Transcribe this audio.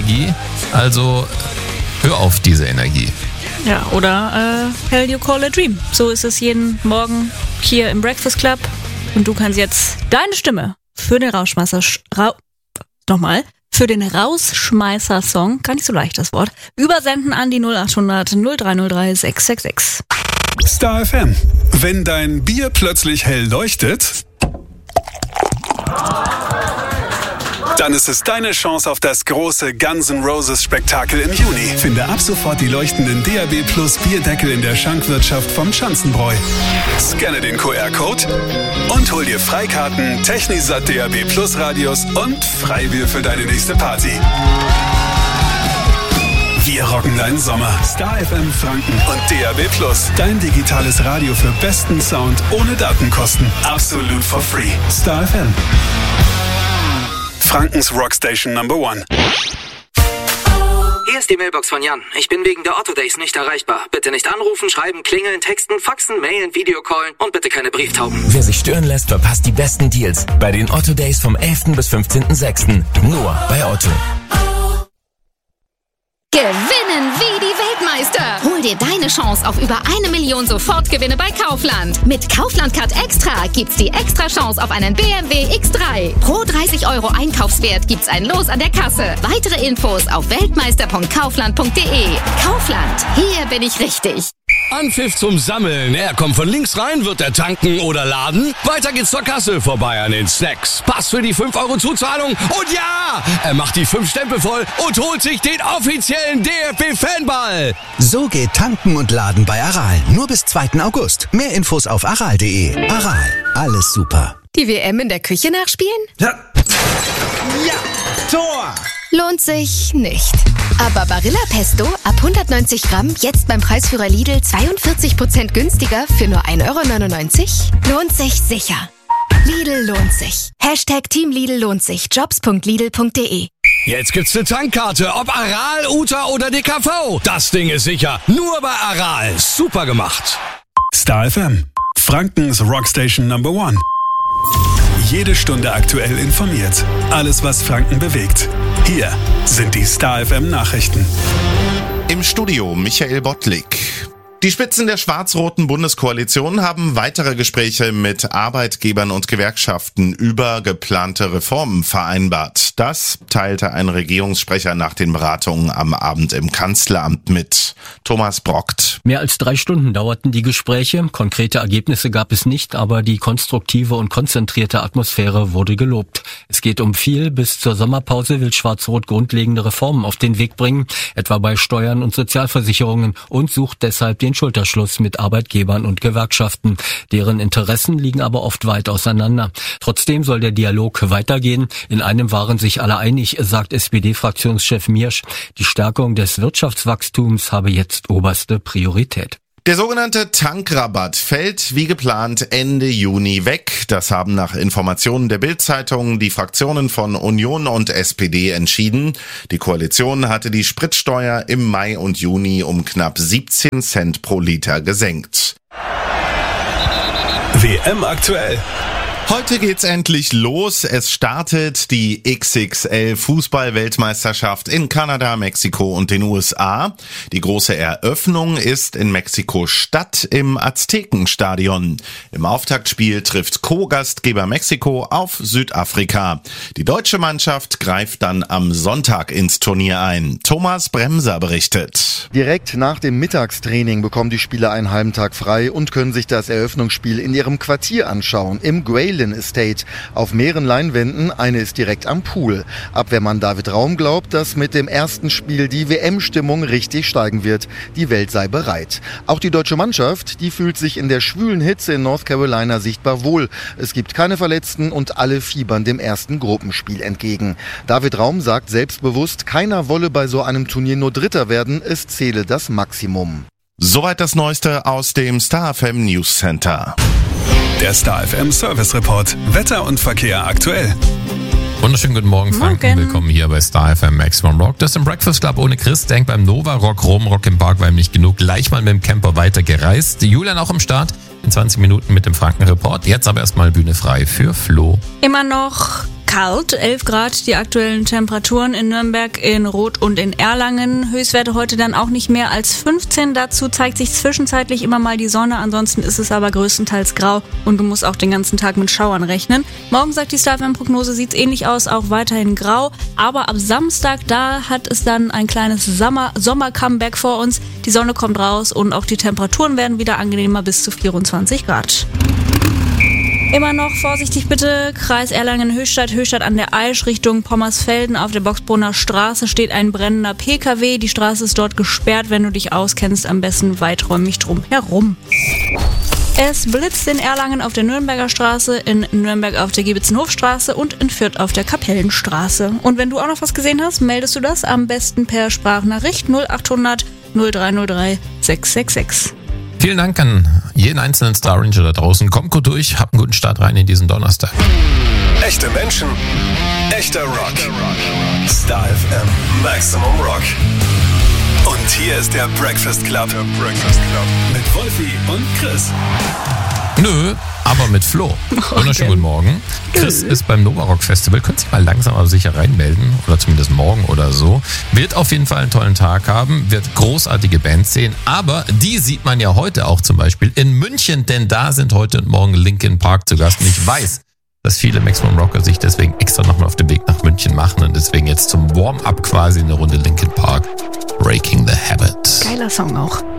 Energie. Also hör auf diese Energie. Ja, oder Hell You Call a Dream. So ist es jeden Morgen hier im Breakfast Club. Und du kannst jetzt deine Stimme für den für den Rausschmeißer-Song, gar nicht so leicht das Wort, übersenden an die 0800 0303 666. Star FM. Wenn dein Bier plötzlich hell leuchtet, dann ist es deine Chance auf das große Guns N' Roses Spektakel im Juni. Finde ab sofort die leuchtenden DAB Plus Bierdeckel in der Schankwirtschaft vom Schanzenbräu. Scanne den QR-Code und hol dir Freikarten, Technisat DAB Plus Radios und Freibier für deine nächste Party. Wir rocken deinen Sommer. Star FM Franken und DAB Plus. Dein digitales Radio für besten Sound ohne Datenkosten. Absolut for free. Star FM. Frankens Rockstation Number 1. Hier ist die Mailbox von Jan. Ich bin wegen der Otto Days nicht erreichbar. Bitte nicht anrufen, schreiben, klingeln, texten, faxen, mailen, Videocallen und bitte keine Brieftauben. Wer sich stören lässt, verpasst die besten Deals bei den Otto Days vom 11. bis 15.06. Nur bei Otto. Gewinnen wie die Weltmeister. Hol dir deine Chance auf über 1 Million Sofortgewinne bei Kaufland. Mit Kaufland Card Extra gibt's die extra Chance auf einen BMW X3. Pro 30 € Einkaufswert gibt's ein Los an der Kasse. Weitere Infos auf weltmeister.kaufland.de. Kaufland, hier bin ich richtig. Anpfiff zum Sammeln. Er kommt von links rein, wird er tanken oder laden. Weiter geht's zur Kasse, vorbei an den Snacks. Pass für die 5 € Zuzahlung. Und ja, er macht die 5 Stempel voll und holt sich den offiziellen DFB-Fanball. So geht Tanken und Laden bei Aral. Nur bis 2. August. Mehr Infos auf aral.de. Aral, alles super. Die WM in der Küche nachspielen? Ja, Tor! Lohnt sich nicht. Aber Barilla Pesto ab 190 Gramm jetzt beim Preisführer Lidl 42% günstiger für nur 1,99 € lohnt sich sicher. Lidl lohnt sich. Hashtag Team Lidl lohnt sich. Jobs.lidl.de. Jetzt gibt's eine Tankkarte, ob Aral, Uta oder DKV. Das Ding ist sicher. Nur bei Aral. Super gemacht. Star FM. Frankens Rockstation Number 1. Jede Stunde aktuell informiert. Alles, was Franken bewegt. Hier sind die Star FM Nachrichten. Im Studio Michael Bottlik. Die Spitzen der schwarz-roten Bundeskoalition haben weitere Gespräche mit Arbeitgebern und Gewerkschaften über geplante Reformen vereinbart. Das teilte ein Regierungssprecher nach den Beratungen am Abend im Kanzleramt mit. Thomas Brockt. Mehr als 3 Stunden dauerten die Gespräche. Konkrete Ergebnisse gab es nicht, aber die konstruktive und konzentrierte Atmosphäre wurde gelobt. Es geht um viel. Bis zur Sommerpause will Schwarz-Rot grundlegende Reformen auf den Weg bringen, etwa bei Steuern und Sozialversicherungen, und sucht deshalb den Schulterschluss mit Arbeitgebern und Gewerkschaften. Deren Interessen liegen aber oft weit auseinander. Trotzdem soll der Dialog weitergehen. In einem waren sich alle einig, sagt SPD-Fraktionschef Miersch. Die Stärkung des Wirtschaftswachstums habe jetzt oberste Priorität. Der sogenannte Tankrabatt fällt wie geplant Ende Juni weg. Das haben nach Informationen der Bild-Zeitung die Fraktionen von Union und SPD entschieden. Die Koalition hatte die Spritsteuer im Mai und Juni um knapp 17 Cent pro Liter gesenkt. WM aktuell. Heute geht's endlich los. Es startet die XXL-Fußball-Weltmeisterschaft in Kanada, Mexiko und den USA. Die große Eröffnung ist in Mexiko-Stadt im Aztekenstadion. Im Auftaktspiel trifft Co-Gastgeber Mexiko auf Südafrika. Die deutsche Mannschaft greift dann am Sonntag ins Turnier ein. Thomas Bremser berichtet. Direkt nach dem Mittagstraining bekommen die Spieler einen halben Tag frei und können sich das Eröffnungsspiel in ihrem Quartier anschauen, im Grayling Estate. Auf mehreren Leinwänden, eine ist direkt am Pool. Abwehrmann David Raum glaubt, dass mit dem ersten Spiel die WM-Stimmung richtig steigen wird. Die Welt sei bereit. Auch die deutsche Mannschaft, die fühlt sich in der schwülen Hitze in North Carolina sichtbar wohl. Es gibt keine Verletzten und alle fiebern dem ersten Gruppenspiel entgegen. David Raum sagt selbstbewusst, keiner wolle bei so einem Turnier nur Dritter werden, es zähle das Maximum. Soweit das Neueste aus dem Star FM News Center. Der Star FM Service Report. Wetter und Verkehr aktuell. Wunderschönen guten Morgen, Franken. Morgen. Willkommen hier bei Star FM Maximum Rock. Das ist im Breakfast Club ohne Chris. Denk beim Nova Rock, Rom Rock im Park, weil ihm nicht genug. Gleich mal mit dem Camper weitergereist. Julian auch im Start in 20 Minuten mit dem Franken Report. Jetzt aber erstmal Bühne frei für Flo. Immer noch kalt, 11 Grad die aktuellen Temperaturen in Nürnberg, in Roth und in Erlangen. Höchstwerte heute dann auch nicht mehr als 15. Dazu zeigt sich zwischenzeitlich immer mal die Sonne, ansonsten ist es aber größtenteils grau und du musst auch den ganzen Tag mit Schauern rechnen. Morgen sagt die StarFM-Prognose, sieht es ähnlich aus, auch weiterhin grau, aber ab Samstag, da hat es dann ein kleines Sommer-Comeback vor uns. Die Sonne kommt raus und auch die Temperaturen werden wieder angenehmer bis zu 24 Grad. Immer noch vorsichtig bitte, Kreis Erlangen-Höchstadt, Höchstadt an der Aisch Richtung Pommersfelden. Auf der Boxbrunner Straße steht ein brennender PKW. Die Straße ist dort gesperrt. Wenn du dich auskennst, am besten weiträumig drum herum. Es blitzt in Erlangen auf der Nürnberger Straße, in Nürnberg auf der Giebitzenhofstraße und in Fürth auf der Kapellenstraße. Und wenn du auch noch was gesehen hast, meldest du das am besten per Sprachnachricht 0800 0303 666. Vielen Dank an jeden einzelnen Star Ranger da draußen. Kommt gut durch, habt einen guten Start rein in diesen Donnerstag. Echte Menschen, echter Rock. Star FM Maximum Rock. Und hier ist der Breakfast Club. Mit Wolfi und Chris. Nö, aber mit Flo. Wunderschönen guten Morgen. Chris ist beim Nova Rock Festival. Könnt sich mal langsam aber sicher reinmelden. Oder zumindest morgen oder so. Wird auf jeden Fall einen tollen Tag haben. Wird großartige Bands sehen. Aber die sieht man ja heute auch zum Beispiel in München. Denn da sind heute und morgen Linkin Park zu Gast. Und ich weiß, dass viele Maximum Rocker sich deswegen extra nochmal auf den Weg nach München machen. Und deswegen jetzt zum Warm-up quasi eine Runde Linkin Park. Breaking the Habit. Geiler Song auch.